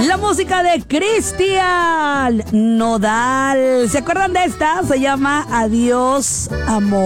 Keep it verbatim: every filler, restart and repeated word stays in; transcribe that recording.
La música de Cristian Nodal. ¿Se acuerdan de esta? Se llama Adiós, amor.